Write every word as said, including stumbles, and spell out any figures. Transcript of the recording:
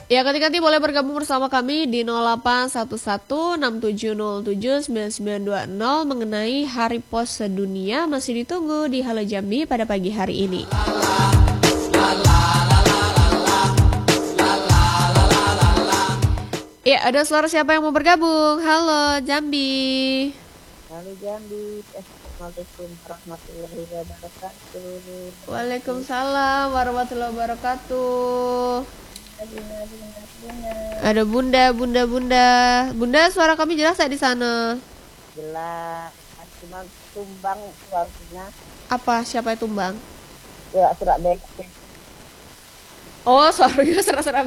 Ya, ganti-ganti boleh bergabung bersama kami di nol delapan satu satu enam tujuh nol tujuh sembilan sembilan dua nol mengenai Hari Pos Sedunia. Masih ditunggu di Halo Jambi pada pagi hari ini. Ya, ada suara siapa yang mau bergabung? Halo Jambi. Halo Jambi, Assalamualaikum warahmatullahi wabarakatuh. Waalaikumsalam warahmatullahi wabarakatuh. Bunda, bunda, bunda. Ada bunda, bunda, bunda. Bunda, suara kami jelas ya di sana? Jelas, cuma tumbang suaranya. Apa? Siapa yang tumbang? Surat-surat baik. Oh, suaranya serak-serak